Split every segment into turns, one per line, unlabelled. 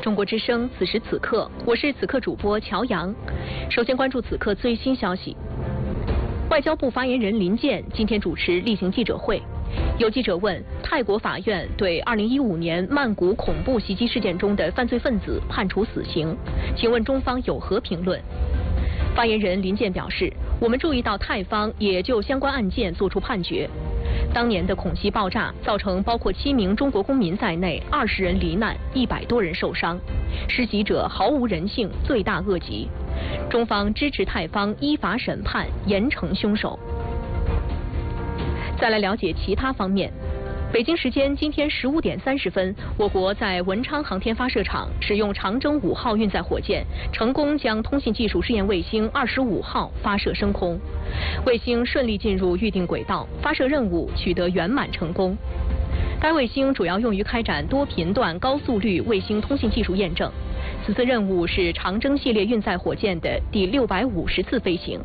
中国之声，此时此刻，我是此刻主播乔阳。首先关注此刻最新消息。外交部发言人林健今天主持例行记者会，有记者问泰国法院对2015年曼谷恐怖袭击事件中的犯罪分子判处死刑，请问中方有何评论？发言人林健表示，我们注意到泰方也就相关案件作出判决。当年的恐袭爆炸造成包括7名中国公民在内20人罹难，100多人受伤，施袭者毫无人性，罪大恶极。中方支持泰方依法审判，严惩凶手。再来了解其他方面。北京时间今天15点30分，我国在文昌航天发射场使用长征5号运载火箭，成功将通信技术试验卫星25号发射升空。卫星顺利进入预定轨道，发射任务取得圆满成功。该卫星主要用于开展多频段高速率卫星通信技术验证。此次任务是长征系列运载火箭的第650次飞行。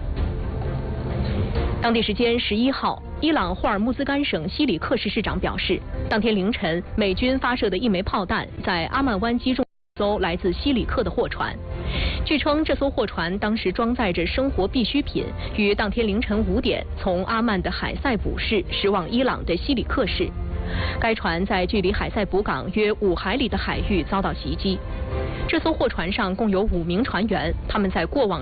当地时间11号，伊朗霍尔木兹干省西里克市市长表示，当天凌晨美军发射的一枚炮弹在阿曼湾击中一艘来自西里克的货船。据称，这艘货船当时装载着生活必需品，于当天凌晨5点从阿曼的海塞卜市驶往伊朗的西里克市。该船在距离海塞卜港约5海里的海域遭到袭击。这艘货船上共有5名船员，他们在过往